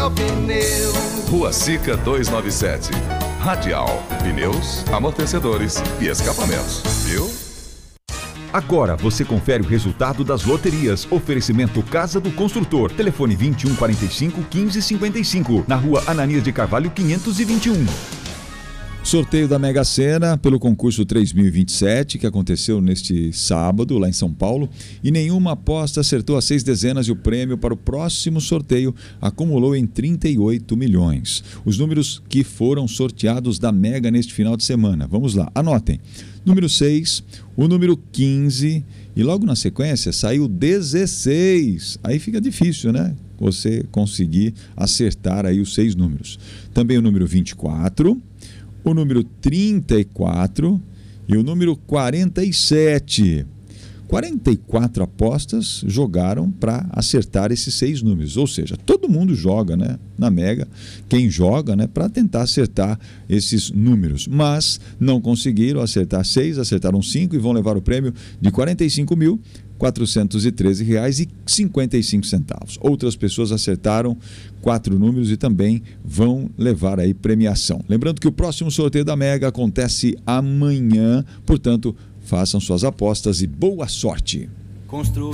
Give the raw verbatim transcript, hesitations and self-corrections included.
Radial Pneus. Rua Sica duzentos e noventa e sete. Radial Pneus, amortecedores e escapamentos. Viu? Agora você confere o resultado das loterias. Oferecimento Casa do Construtor. Telefone vinte e um, quarenta e cinco, quinze, cinquenta e cinco. Na rua Ananias de Carvalho, quinhentos e vinte e um. Sorteio da Mega Sena pelo concurso três mil e vinte e sete, que aconteceu neste sábado, lá em São Paulo, e nenhuma aposta acertou as seis dezenas e o prêmio para o próximo sorteio acumulou em trinta e oito milhões. Os números que foram sorteados da Mega neste final de semana. Vamos lá, anotem. Número seis, o número quinze e logo na sequência saiu dezesseis. Aí fica difícil, né? Você conseguir acertar aí os seis números. Também o número vinte e quatro, o número trinta e quatro e o número quarenta e sete. quarenta e quatro apostas jogaram para acertar esses seis números, ou seja, todo mundo joga, né, na Mega, quem joga, né, para tentar acertar esses números, mas não conseguiram acertar seis, acertaram cinco e vão levar o prêmio de quarenta e cinco mil, quatrocentos e treze reais e cinquenta e cinco centavos. Outras pessoas acertaram quatro números e também vão levar aí premiação. Lembrando que o próximo sorteio da Mega acontece amanhã, portanto, façam suas apostas e boa sorte. Constru